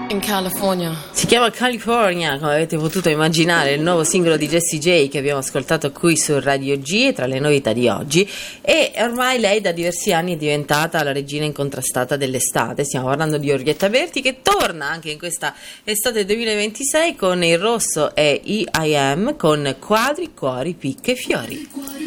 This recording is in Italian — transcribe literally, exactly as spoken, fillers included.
In California. Si chiama California, come avete potuto immaginare, il nuovo singolo di Jessie J che abbiamo ascoltato qui su Radio G e tra le novità di oggi. E ormai lei da diversi anni è diventata la regina incontrastata dell'estate. Stiamo parlando di Orietta Berti, che torna anche in questa estate duemilaventisei con Il rosso e I Am, con Quadri, cuori, picche, fiori.